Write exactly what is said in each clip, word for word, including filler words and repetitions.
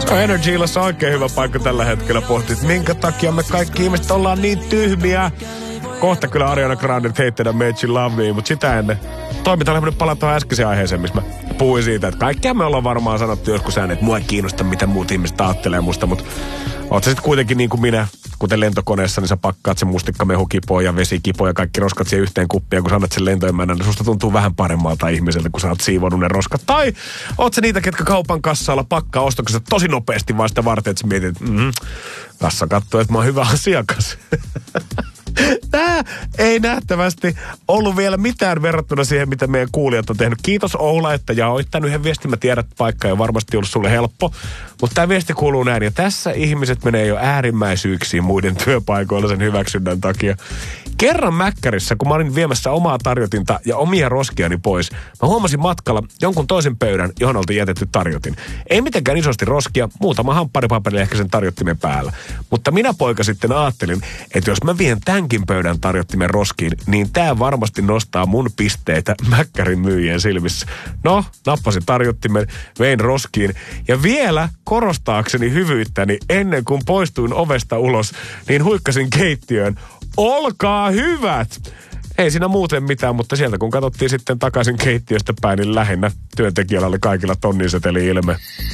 No Energy-illassa on oikein hyvä paikka tällä hetkellä pohtia, että minkä takia me kaikki ihmiset ollaan niin tyhmiä. Kohta kyllä Ariana Grande heittää Made You Love Me, mutta sitä ennen toimitaan nyt palataan äskeiseen aiheeseen, missä mä puhuin siitä, että kaikkea me ollaan varmaan sanottu joskus ääneen, että mua ei kiinnosta, mitä muut ihmiset ajattelee musta, mutta oot sä sitten kuitenkin niin kuin minä, kuten lentokoneessa, niin sä pakkaat sen mustikkamehukipoa ja vesikipoa ja kaikki roskat siihen yhteen kuppiin, kun sä annat sen lentoemännän, niin susta tuntuu vähän paremmalta ihmiseltä, kun sä oot siivonut ne roskat. Tai oot sä niitä, ketkä kaupan kassalla pakkaa ostokset tosi nopeasti vaan sitä varten, että sä mietit, että mm, kassa katsoo, että mä oon hyvä asiakas. Tää ei nähtävästi ollut vielä mitään verrattuna siihen, mitä meidän kuulijat on tehnyt. Kiitos Oula, että jaoit tän yhden viestin. Mä tiedän, että paikka ei ole varmasti ollut sulle helppo. Mutta tämä viesti kuuluu näin. Ja tässä ihmiset menee jo äärimmäisyyksiin muiden työpaikoilla sen hyväksynnän takia. Kerran Mäkkärissä, kun mä olin viemässä omaa tarjotinta ja omia roskiani pois, mä huomasin matkalla jonkun toisen pöydän, johon oltiin jätetty tarjotin. Ei mitenkään isosti roskia, muutama hampparipaperi ehkä sen tarjottimen päällä. Mutta minä poika sitten ajattelin, että jos mä vien tämänkin pöydän tarjottimen roskiin, niin tää varmasti nostaa mun pisteitä Mäkkärin myyjien silmissä. No, nappasin tarjottimen, vein roskiin ja vielä korostaakseni hyvyyttäni ennen kuin poistuin ovesta ulos, niin huikkasin keittiöön. Olkaa hyvät! Ei siinä muuten mitään, mutta sieltä kun katsottiin sitten takaisin keittiöstä päin, niin lähinnä työntekijällä oli kaikilla tonninseteli ilme.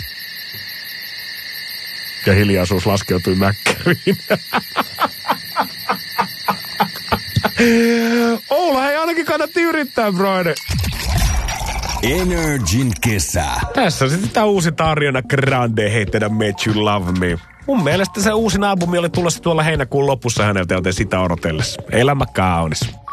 Ja hiljaisuus laskeutui Mäkkäriin. Oula, hei ainakin kannatti yrittää, broide. Energin kesä. Tässä on sitten tämä uusi Ariana Grande heittää Made You Love Me. Mun mielestä se uusin albumi oli tulossa tuolla heinäkuun lopussa häneltä, joten sitä odotellessa. Elämä kaunis.